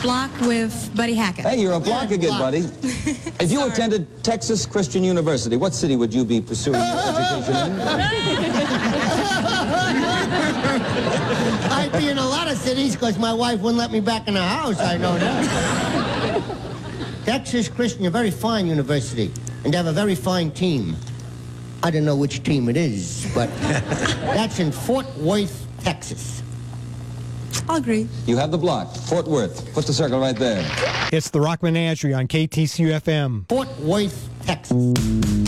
block with Buddy Hackett. Hey, you're a block again, buddy. If you attended Texas Christian University, what city would you be pursuing your education in? I'd be in a lot of cities because my wife wouldn't let me back in the house, I know that. Texas Christian, a very fine university, and they have a very fine team. I don't know which team it is, but that's in Fort Worth, Texas. I'll agree. You have the block. Fort Worth. Put the circle right there. It's the Rock Menagerie on KTCU FM. Fort Worth, Texas.